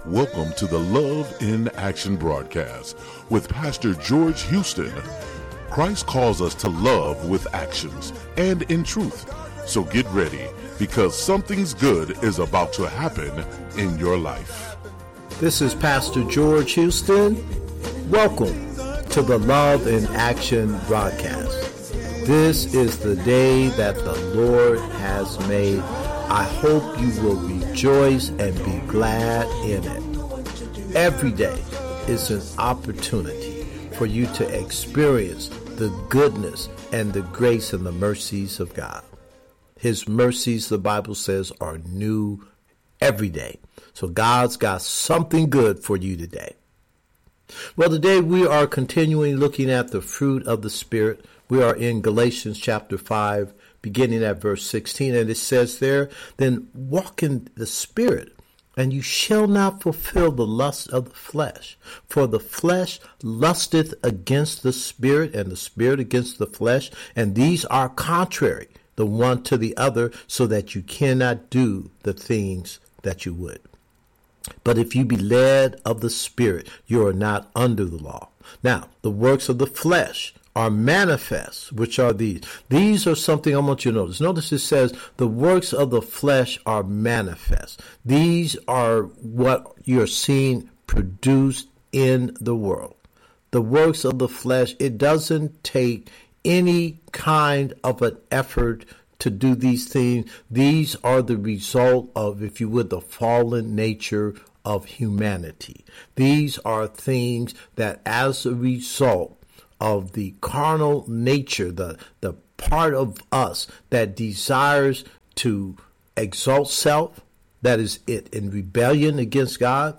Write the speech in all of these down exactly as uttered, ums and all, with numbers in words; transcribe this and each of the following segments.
Welcome to the Love in Action broadcast with Pastor George Houston. Christ calls us to love with actions and in truth. So get ready, because something's good is about to happen in your life. This is Pastor George Houston. Welcome to the Love in Action broadcast. This is the day that the Lord has made. I hope you will rejoice and be glad in it. Every day is an opportunity for you to experience the goodness and the grace and the mercies of God. His mercies, the Bible says, are new every day. So God's got something good for you today. Well, today we are continuing looking at the fruit of the Spirit. We are in Galatians chapter five, beginning at verse sixteen, and it says there, "Then walk in the Spirit, and you shall not fulfill the lust of the flesh. For the flesh lusteth against the Spirit, and the Spirit against the flesh, and these are contrary the one to the other, so that you cannot do the things that you would. But if you be led of the Spirit, you are not under the law. Now, the works of the flesh are manifest, which are these. These are something I want you to notice. Notice it says the works of the flesh are manifest. These are what you're seeing produced in the world. The works of the flesh, it doesn't take any kind of an effort to do these things. These are the result of, if you would, the fallen nature of humanity. These are things that as a result of the carnal nature, the, the part of us that desires to exalt self, that is it, in rebellion against God,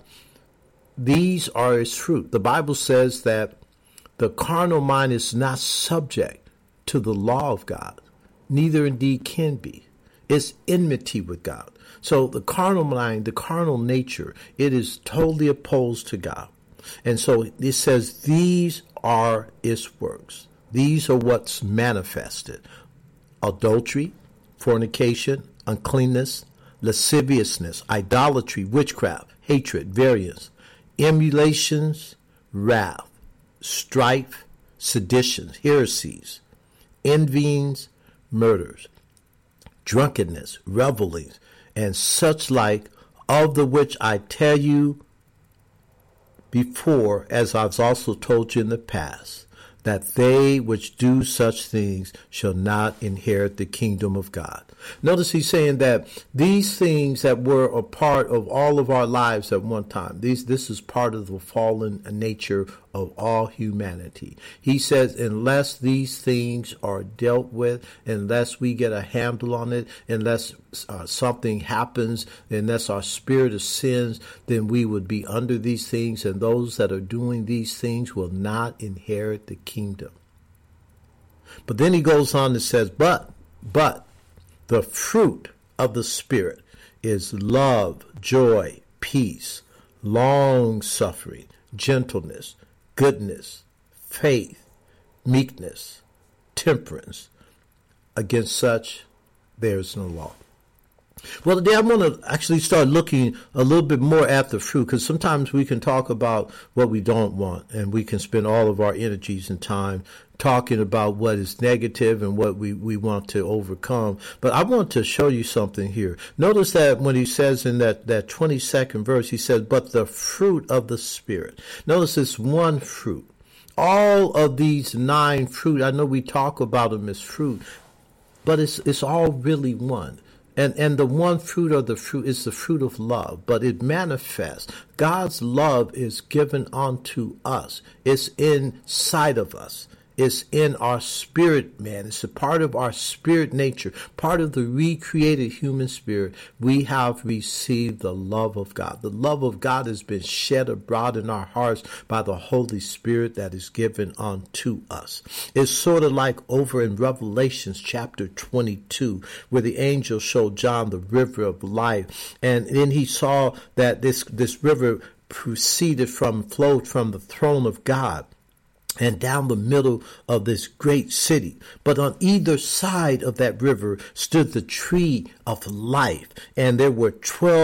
these are its fruit. The Bible says that the carnal mind is not subject to the law of God, neither indeed can be. It's enmity with God. So the carnal mind, the carnal nature, it is totally opposed to God. And so it says these are its works. These are what's manifested: adultery, fornication, uncleanness, lasciviousness, idolatry, witchcraft, hatred, variance, emulations, wrath, strife, seditions, heresies, envyings, murders, drunkenness, revelings, and such like, of the which I tell you before, as I've also told you in the past, that they which do such things shall not inherit the kingdom of God. Notice he's saying that these things that were a part of all of our lives at one time, these, this is part of the fallen nature of all humanity. He says, unless these things are dealt with, unless we get a handle on it, unless uh, something happens, unless our spirit ascends, then we would be under these things, and those that are doing these things will not inherit the kingdom. But then he goes on and says, but, but, the fruit of the Spirit is love, joy, peace, long-suffering, gentleness, goodness, faith, meekness, temperance. Against such there is no law. Well, today I'm going to actually start looking a little bit more at the fruit, because sometimes we can talk about what we don't want, and we can spend all of our energies and time talking about what is negative and what we, we want to overcome. But I want to show you something here. Notice that when he says in that, that twenty-second verse, he says, but the fruit of the Spirit. Notice it's one fruit. All of these nine fruit, I know we talk about them as fruit, but it's it's all really one. And and the one fruit of the fruit is the fruit of love, but it manifests. God's love is given unto us. It's inside of us. It's in our spirit, man. It's a part of our spirit nature, part of the recreated human spirit. We have received the love of God. The love of God has been shed abroad in our hearts by the Holy Spirit that is given unto us. It's sort of like over in Revelations chapter twenty-two, where the angel showed John the river of life. And then he saw that this, this river proceeded from, flowed from the throne of God and down the middle of this great city. But on either side of that river stood the tree of life, and there were twelve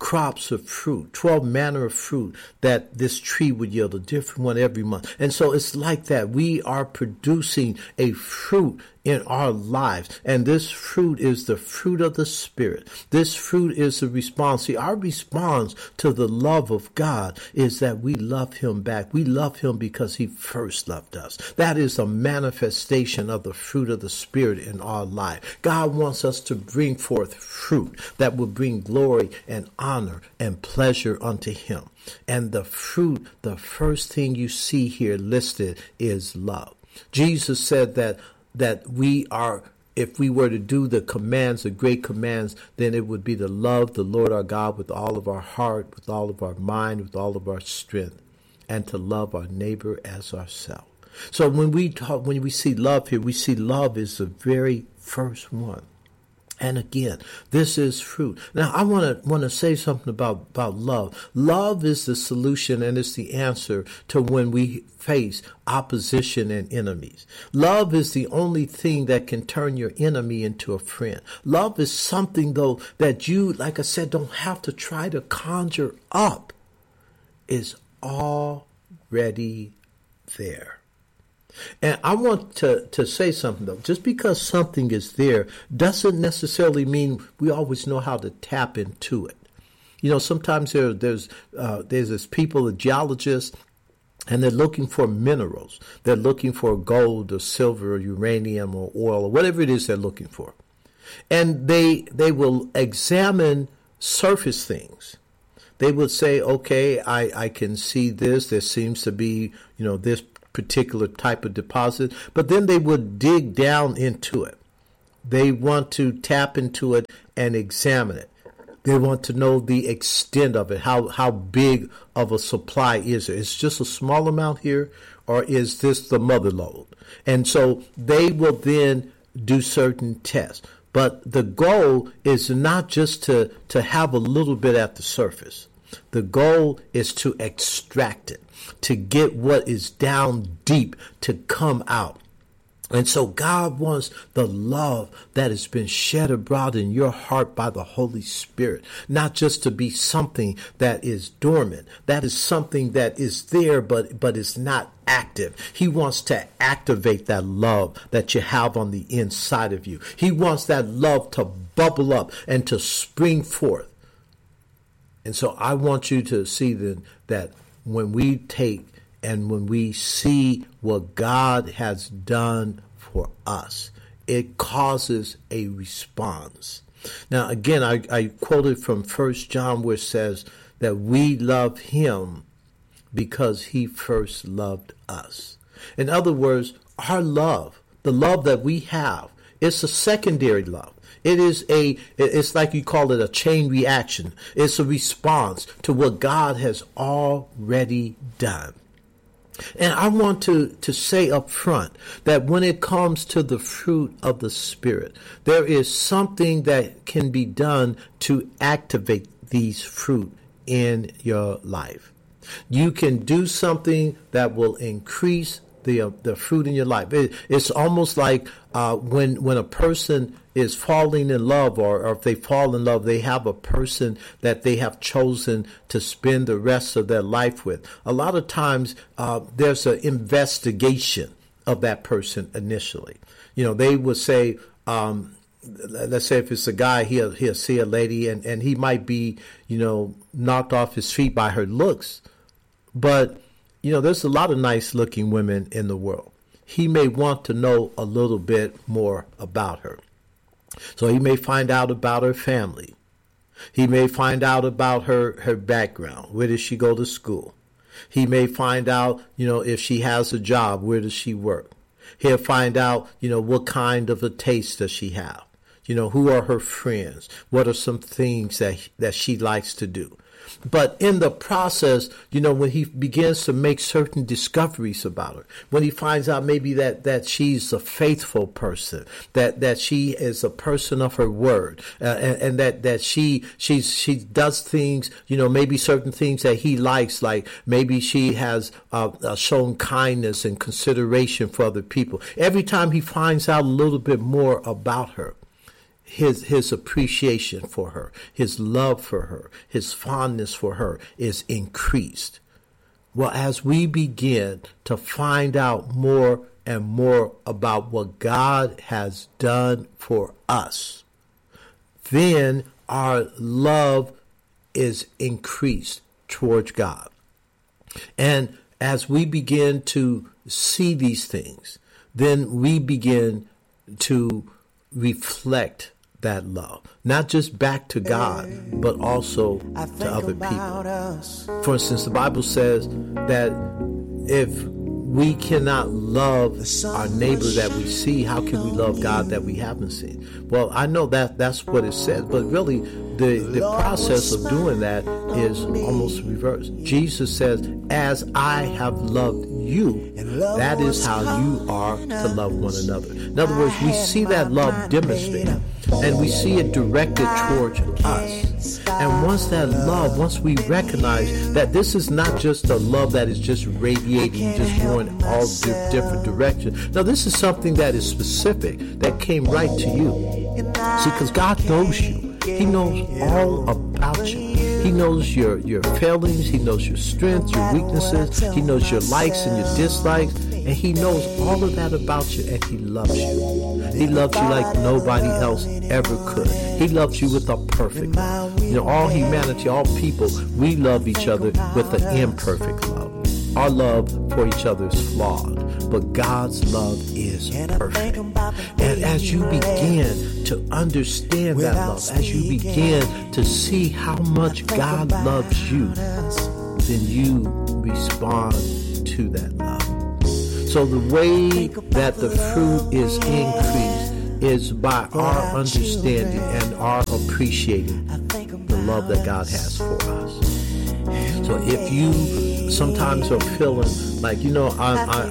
crops of fruit, twelve manner of fruit that this tree would yield, a different one every month. And so it's like that. We are producing a fruit in our lives. And this fruit is the fruit of the Spirit. This fruit is the response. See, our response to the love of God is that we love him back. We love him because he first loved us. That is a manifestation of the fruit of the Spirit in our life. God wants us to bring forth fruit that will bring glory and honor and pleasure unto him. And the fruit, the first thing you see here listed is love. Jesus said that that we are, if we were to do the commands, the great commands, then it would be to love the Lord our God with all of our heart, with all of our mind, with all of our strength, and to love our neighbor as ourselves. So when we talk, when we see love here, we see love is the very first one. And again, this is fruit. Now, I want to want to say something about, about love. Love is the solution and it's the answer to when we face opposition and enemies. Love is the only thing that can turn your enemy into a friend. Love is something, though, that you, like I said, don't have to try to conjure up. It's already there. And I want to, to say something, though. Just because something is there doesn't necessarily mean we always know how to tap into it. You know, sometimes there, there's uh, there's this people, the geologists, and they're looking for minerals. They're looking for gold or silver or uranium or oil or whatever it is they're looking for. And they they will examine surface things. They would say, okay, I, I can see this. There seems to be, you know, this particular type of deposit, but then they would dig down into it. They want to tap into it and examine it. They want to know the extent of it. How how big of a supply is it? It's just a small amount here, or is this the mother lode? And so they will then do certain tests. But the goal is not just to, to have a little bit at the surface. The goal is to extract it, to get what is down deep to come out. And so God wants the love that has been shed abroad in your heart by the Holy Spirit, not just to be something that is dormant. That is something that is there, but, but is not active. He wants to activate that love that you have on the inside of you. He wants that love to bubble up and to spring forth. And so I want you to see then that when we take and when we see what God has done for us, it causes a response. Now, again, I, I quoted from First John where it says that we love him because he first loved us. In other words, our love, the love that we have, it's a secondary love. It is a, it's like you call it a chain reaction. It's a response to what God has already done. And I want to, to say up front that when it comes to the fruit of the Spirit, there is something that can be done to activate these fruit in your life. You can do something that will increase the uh, the fruit in your life. It, it's almost like uh, when when a person is falling in love, or, or if they fall in love, they have a person that they have chosen to spend the rest of their life with. A lot of times uh, there's an investigation of that person initially. You know, they would say, um, let's say if it's a guy, he'll, he'll see a lady and, and he might be, you know, knocked off his feet by her looks. But you know, there's a lot of nice looking women in the world. He may want to know a little bit more about her. So he may find out about her family. He may find out about her, her background. Where does she go to school? He may find out, you know, if she has a job, where does she work? He'll find out, you know, what kind of a taste does she have? You know, who are her friends? What are some things that, that she likes to do? But in the process, you know, when he begins to make certain discoveries about her, when he finds out maybe that, that she's a faithful person, that, that she is a person of her word, uh, and, and that, that she, she's, she does things, you know, maybe certain things that he likes, like maybe she has uh, uh, shown kindness and consideration for other people. Every time he finds out a little bit more about her, his his appreciation for her, his love for her, his fondness for her is increased. Well, as we begin to find out more and more about what God has done for us, then our love is increased towards God. And as we begin to see these things, then we begin to reflect that love, not just back to God, but also to other people. For instance, the Bible says that if we cannot love our neighbor that we see, how can we love God that we haven't seen? Well, I know that that's what it says, but really the, the process of doing that is almost reversed. Jesus says, as I have loved you, that is how you are to love one another. In other words, we see that love demonstrated, and we see it directed towards us. And once that love, once we recognize that this is not just a love that is just radiating, just going all di- different directions. Now, this is something that is specific, that came right to you. See, because God knows you. He knows all about you. He knows your, your failings. He knows your strengths, your weaknesses. He knows your likes and your dislikes. And he knows all of that about you, and he loves you. He loves you like nobody else ever could. He loves you with a perfect love. You know, all humanity, all people, we love each other with an imperfect love. Our love for each other is flawed, but God's love is perfect. And as you begin to understand that love, as you begin to see how much God loves you, then you respond to that love. So the way that the fruit is increased is by our understanding and our appreciating the love that God has for us. So if you sometimes are feeling like, you know, I, I,